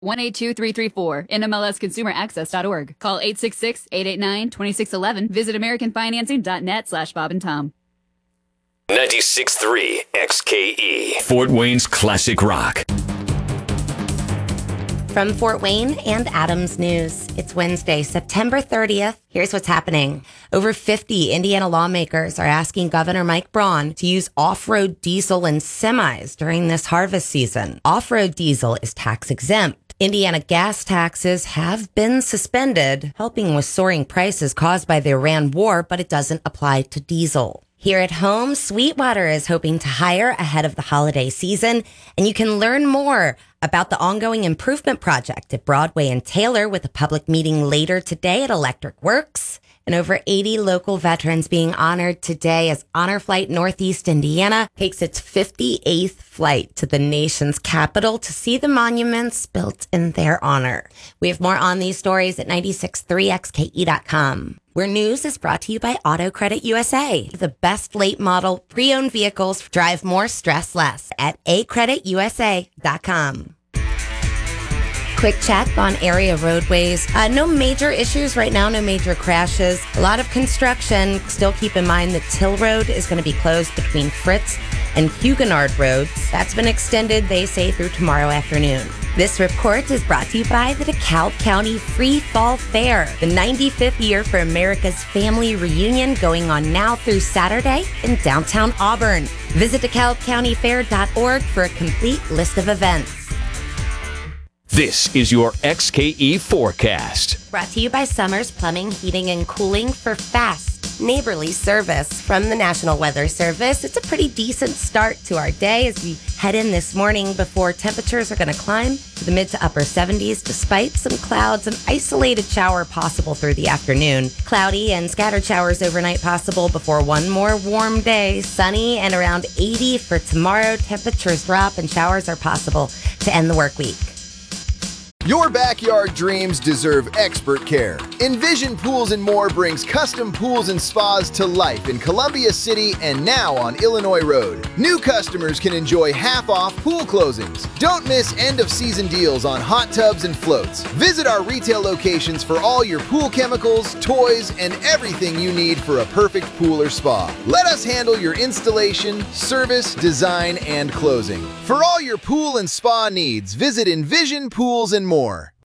182334, NMLSConsumerAccess.org. Call 866-889-2611. Visit AmericanFinancing.net/Bob and Tom. 96.3 XKE. Fort Wayne's classic rock. From Fort Wayne and Adams News, it's Wednesday, September 30th. Here's what's happening. Over 50 Indiana lawmakers are asking Governor Mike Braun to use off-road diesel in semis during this harvest season. Off-road diesel is tax exempt. Indiana gas taxes have been suspended, helping with soaring prices caused by the Iran war, but it doesn't apply to diesel. Here at home, Sweetwater is hoping to hire ahead of the holiday season, and you can learn more about the ongoing improvement project at Broadway and Taylor with a public meeting later today at Electric Works. And over 80 local veterans being honored today as Honor Flight Northeast Indiana takes its 58th flight to the nation's capital to see the monuments built in their honor. We have more on these stories at 963xke.com. Where news is brought to you by Auto Credit USA. The best late model pre-owned vehicles drive more, stress less at acreditusa.com. Quick check on area roadways. No major issues right now, no major crashes. A lot of construction. Still keep in mind that Till Road is going to be closed between Fritz and Huguenard Roads. That's been extended, they say, through tomorrow afternoon. This report is brought to you by the DeKalb County Free Fall Fair, the 95th year for America's Family Reunion going on now through Saturday in downtown Auburn. Visit DeKalbCountyFair.org for a complete list of events. This is your XKE forecast. Brought to you by Summers Plumbing, Heating, and Cooling for fast, neighborly service from the National Weather Service. It's a pretty decent start to our day as we head in this morning before temperatures are going to climb to the mid to upper 70s despite some clouds, an isolated shower possible through the afternoon. Cloudy and scattered showers overnight possible before one more warm day. Sunny and around 80 for tomorrow. Temperatures drop and showers are possible to end the work week. Your backyard dreams deserve expert care. Envision Pools and More brings custom pools and spas to life in Columbia City and now on Illinois Road. New customers can enjoy half-off pool closings. Don't miss end-of-season deals on hot tubs and floats. Visit our retail locations for all your pool chemicals, toys, and everything you need for a perfect pool or spa. Let us handle your installation, service, design, and closing. For all your pool and spa needs, visit Envision Pools and More.